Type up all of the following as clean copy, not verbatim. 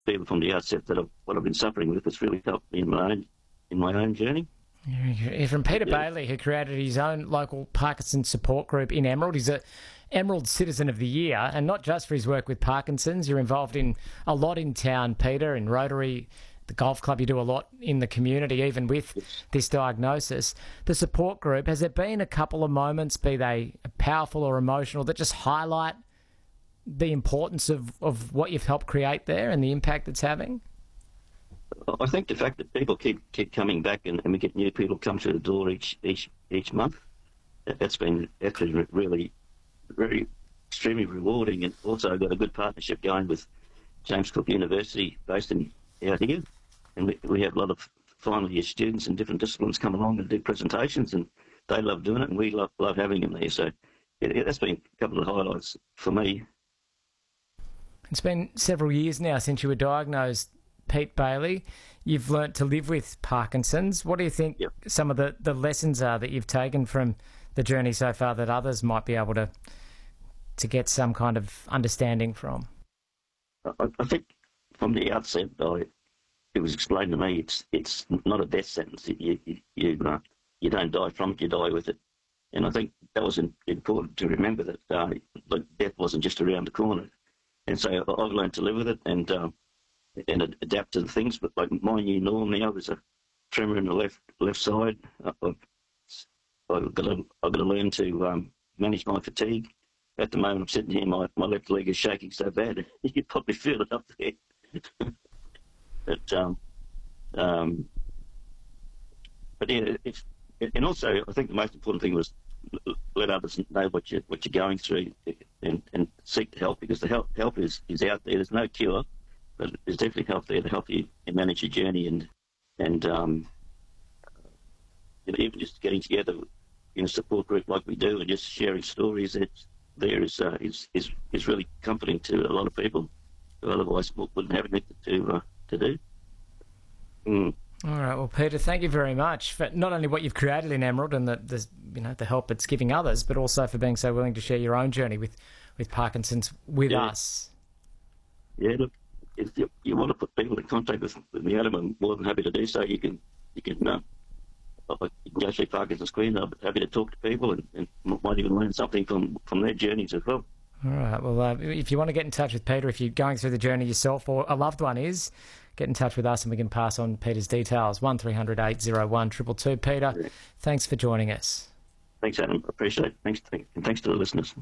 people from the outset that what I've been suffering with has really helped me in my own journey. You're from Peter Bailey, who created his own local Parkinson's support group in Emerald. He's a Emerald Citizen of the Year, and not just for his work with Parkinson's. You're involved in a lot in town, Peter, in Rotary, the golf club. You do a lot in the community, even with this diagnosis. The support group, has there been a couple of moments, be they powerful or emotional, that just highlight the importance of what you've helped create there and the impact it's having? I think the fact that people keep coming back and we get new people come through the door each month, that's been really very extremely rewarding, and also got a good partnership going with James Cook University based out here, and we have a lot of final year students in different disciplines come along and do presentations, and they love doing it, and we love having them there. So that's been a couple of highlights for me. It's been several years now since you were diagnosed, Pete Bailey. You've learnt to live with Parkinson's. What do you think some of the lessons are that you've taken from the journey so far that others might be able to get some kind of understanding from? I think from the outset, it was explained to me it's not a death sentence. You don't die from it, you die with it. And I think that was important to remember, that death wasn't just around the corner. And so I've learned to live with it and adapt to the things. But like my new norm now is a tremor in the left side. I've got to learn to manage my fatigue. At the moment, I'm sitting here, my left leg is shaking so bad you could probably feel it up there. But yeah, and also I think the most important thing was let others know what you're going through, and seek help, because the help is out there. There's no cure, but there's definitely help there to help you manage your journey, and even just getting together in a support group like we do and just sharing stories is really comforting to a lot of people who otherwise wouldn't have anything to do. All right, well, Peter, thank you very much for not only what you've created in Emerald and the help it's giving others, but also for being so willing to share your own journey with Parkinson's with us. Yeah, look, if you want to put people in contact with me, Adam, I'm more than happy to do so. You can go through Parkinson's Queen. I'm happy to talk to people and might even learn something from their journeys as well. All right. Well, if you want to get in touch with Peter, if you're going through the journey yourself or a loved one is, get in touch with us and we can pass on Peter's details. 1300 801 222. Peter, thanks for joining us. Thanks, Adam. Appreciate it. Thanks, and thanks to the listeners.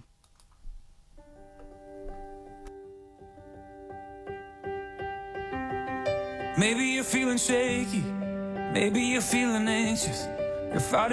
Maybe you're feeling shaky. Maybe you're feeling anxious. You're fighting